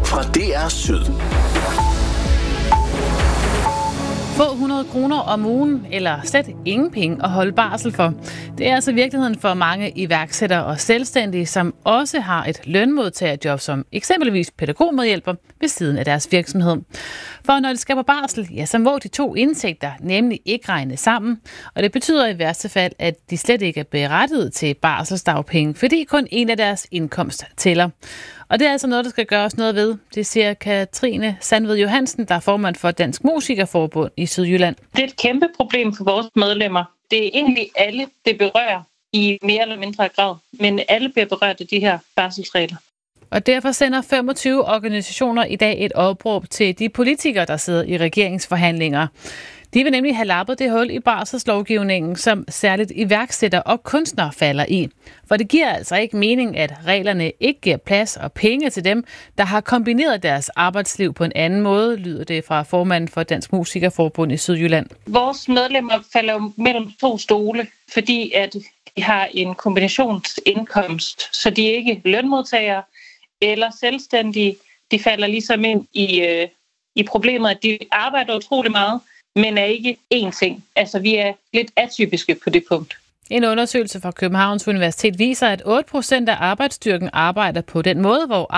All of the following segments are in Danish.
fra DR Syd. Få 100 kroner om ugen, eller slet ingen penge at holde barsel for. Det er altså virkeligheden for mange iværksættere og selvstændige, som også har et lønmodtagerjob som eksempelvis pædagogmedhjælper ved siden af deres virksomhed. For når de skal på barsel, ja, så må de to indtægter nemlig ikke regne sammen, og det betyder i værste fald, at de slet ikke er berettiget til barselsdagpenge, fordi kun en af deres indkomst tæller. Og det er altså noget, der skal gøres noget ved. Det siger Katrine Sandved Johansen, der er formand for Dansk Musikerforbund i Sydjylland. Det er et kæmpe problem for vores medlemmer. Det er egentlig alle, det berører i mere eller mindre grad, men alle bliver berørt af de her barselsregler. Og derfor sender 25 organisationer i dag et opråb til de politikere, der sidder i regeringsforhandlinger. De vil nemlig have lappet det hul i barselslovgivningen, som særligt iværksætter og kunstnere falder i. For det giver altså ikke mening, at reglerne ikke giver plads og penge til dem, der har kombineret deres arbejdsliv på en anden måde, lyder det fra formanden for Dansk Musikerforbund i Sydjylland. Vores medlemmer falder jo mellem to stole, fordi at de har en kombinationsindkomst, så de er ikke lønmodtagere eller selvstændige. De falder ligesom ind i problemet, at de arbejder utrolig meget, men er ikke én ting. Altså, vi er lidt atypiske på det punkt. En undersøgelse fra Københavns Universitet viser, at 8% af arbejdsstyrken arbejder på den måde, hvor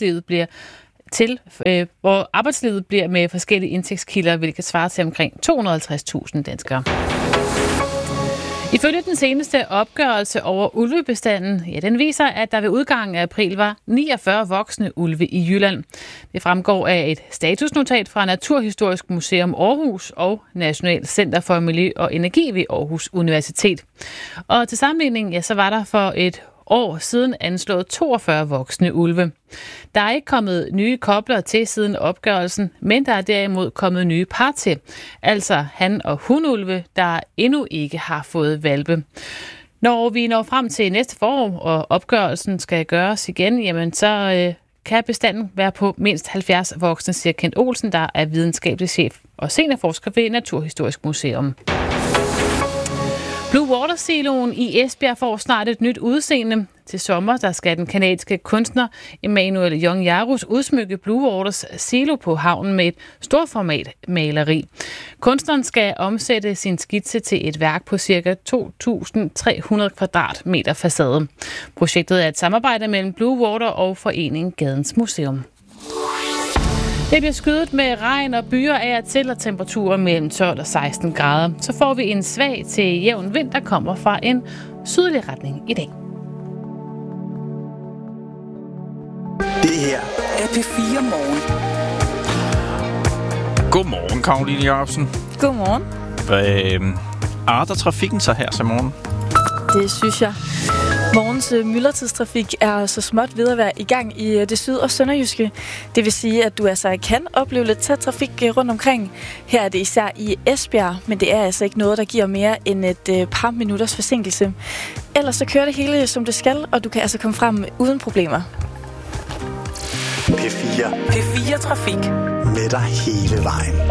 arbejdslivet bliver med forskellige indtægtskilder, hvilket svarer til omkring 250.000 danskere. Ifølge den seneste opgørelse over ulvebestanden, ja, den viser, at der ved udgangen af april var 49 voksne ulve i Jylland. Det fremgår af et statusnotat fra Naturhistorisk Museum Aarhus og National Center for Miljø og Energi ved Aarhus Universitet. Og til sammenligning, ja, så var der for et år siden anslået 42 voksne ulve. Der er ikke kommet nye kobler til siden opgørelsen, men der er derimod kommet nye par til. Altså han- og hunulve, der endnu ikke har fået hvalpe. Når vi når frem til næste forår, og opgørelsen skal gøres igen, jamen så kan bestanden være på mindst 70 voksne, siger Kent Olsen, der er videnskabelig chef og seniorforsker ved Naturhistorisk Museum. Blue Water Siloen i Esbjerg får snart et nyt udseende. Til sommer der skal den kanadiske kunstner Emmanuel Young Jarus udsmykke Blue Waters silo på havnen med et storformat maleri. Kunstneren skal omsætte sin skitse til et værk på ca. 2.300 kvadratmeter facade. Projektet er et samarbejde mellem Blue Water og foreningen Gadens Museum. Det bliver skydet med regn og byer af og til, og temperaturer mellem 12 og 16 grader. Så får vi en svag til jævn vind, der kommer fra en sydlig retning i dag. Det her er P4 Morgen. Godmorgen, Karoline Jørgensen. Godmorgen. Arter trafikken så her til morgen? Det synes jeg. Morgens myldretidstrafik er så småt ved at være i gang i det syd- og sønderjyske. Det vil sige, at du altså kan opleve lidt tæt trafik rundt omkring. Her er det især i Esbjerg, men det er altså ikke noget, der giver mere end et par minutters forsinkelse. Ellers så kører det hele, som det skal, og du kan altså komme frem uden problemer. P4 Trafik. Med dig hele vejen.